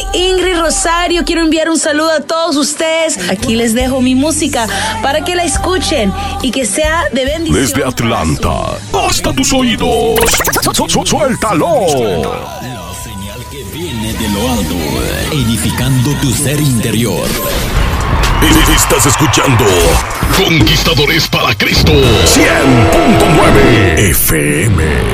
Ingrid Rosario. Quiero enviar un saludo a todos ustedes. Aquí les dejo mi música para que la escuchen y que sea de bendición. Desde Atlanta hasta tus oídos. Suéltalo. La señal que viene de lo alto, edificando tu ser interior. Estás escuchando Conquistadores para Cristo 100.9 FM.